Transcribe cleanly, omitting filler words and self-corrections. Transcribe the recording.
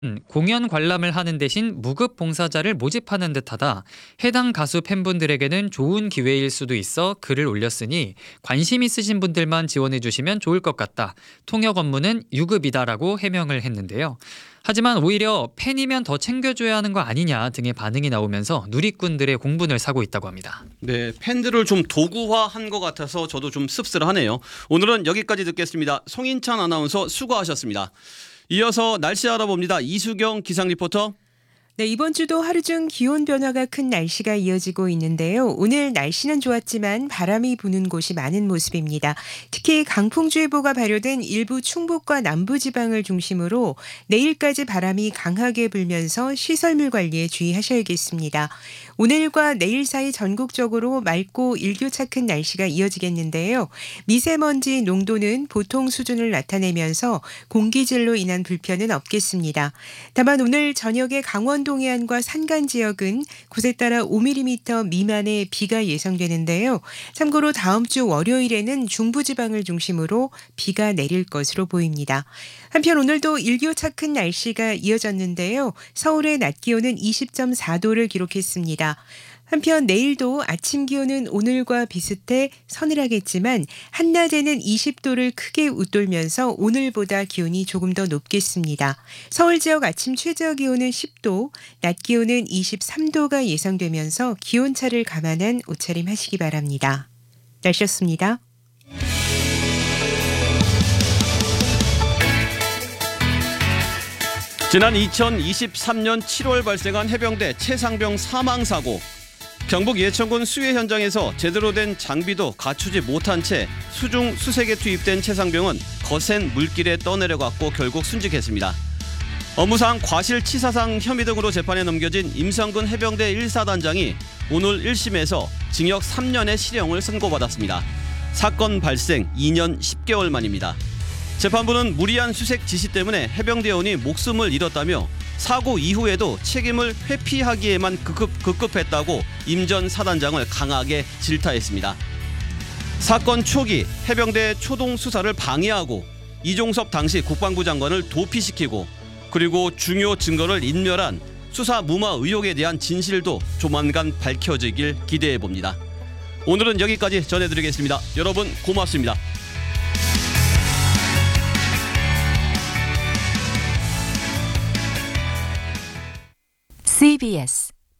공연 관람을 하는 대신 무급 봉사자를 모집하는 듯하다. 해당 가수 팬분들에게는 좋은 기회일 수도 있어 글을 올렸으니 관심 있으신 분들만 지원해 주시면 좋을 것 같다. 통역 업무는 유급이다라고 해명을 했는데요. 하지만 오히려 팬이면 더 챙겨줘야 하는 거 아니냐 등의 반응이 나오면서 누리꾼들의 공분을 사고 있다고 합니다. 네, 팬들을 좀 도구화한 것 같아서 저도 좀 씁쓸하네요. 오늘은 여기까지 듣겠습니다. 송인찬 아나운서 수고하셨습니다. 이어서 날씨 알아봅니다. 이수경 기상 리포터. 네, 이번 주도 하루 중 기온 변화가 큰 날씨가 이어지고 있는데요. 오늘 날씨는 좋았지만 바람이 부는 곳이 많은 모습입니다. 특히 강풍주의보가 발효된 일부 충북과 남부지방을 중심으로 내일까지 바람이 강하게 불면서 시설물 관리에 주의하셔야겠습니다. 오늘과 내일 사이 전국적으로 맑고 일교차 큰 날씨가 이어지겠는데요. 미세먼지 농도는 보통 수준을 나타내면서 공기질로 인한 불편은 없겠습니다. 다만 오늘 저녁에 강원도 동해안과 산간 지역은 곳에 따라 5mm 미만의 비가 예상되는데요. 참고로 다음 주 월요일에는 중부지방을 중심으로 비가 내릴 것으로 보입니다. 한편 오늘도 일교차 큰 날씨가 이어졌는데요. 서울의 낮 기온은 20.4도를 기록했습니다. 한편 내일도 아침 기온은 오늘과 비슷해 서늘하겠지만 한낮에는 20도를 크게 웃돌면서 오늘보다 기온이 조금 더 높겠습니다. 서울 지역 아침 최저 기온은 10도, 낮 기온은 23도가 예상되면서 기온차를 감안한 옷차림 하시기 바랍니다. 날씨였습니다. 지난 2023년 7월 발생한 해병대 최상병 사망사고. 경북 예천군 수해 현장에서 제대로 된 장비도 갖추지 못한 채 수중 수색에 투입된 최상병은 거센 물길에 떠내려갔고 결국 순직했습니다. 업무상 과실치사상 혐의 등으로 재판에 넘겨진 임성근 해병대 1사단장이 오늘 1심에서 징역 3년의 실형을 선고받았습니다. 사건 발생 2년 10개월 만입니다. 재판부는 무리한 수색 지시 때문에 해병대원이 목숨을 잃었다며 사고 이후에도 책임을 회피하기에만 급급했다고 임 전 사단장을 강하게 질타했습니다. 사건 초기 해병대 초동 수사를 방해하고 이종섭 당시 국방부 장관을 도피시키고 그리고 중요 증거를 인멸한 수사 무마 의혹에 대한 진실도 조만간 밝혀지길 기대해봅니다. 오늘은 여기까지 전해드리겠습니다. 여러분 고맙습니다. CBS